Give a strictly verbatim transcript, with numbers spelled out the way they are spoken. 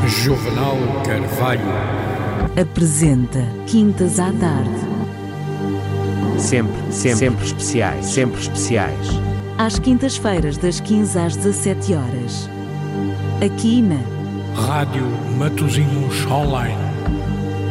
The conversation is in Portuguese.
Juvenal Carvalho apresenta Quintas à Tarde. Sempre, sempre, sempre especiais, sempre especiais. Às quintas-feiras, das quinze às dezassete horas. Aqui na Rádio Matosinhos Online.